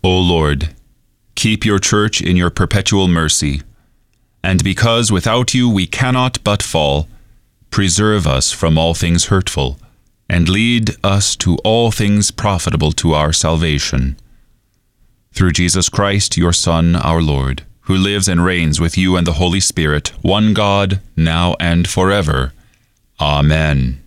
O Lord, keep your church in your perpetual mercy, and because without you we cannot but fall, preserve us from all things hurtful, and lead us to all things profitable to our salvation. Through Jesus Christ, your Son, our Lord, who lives and reigns with you and the Holy Spirit, one God, now and forever. Amen.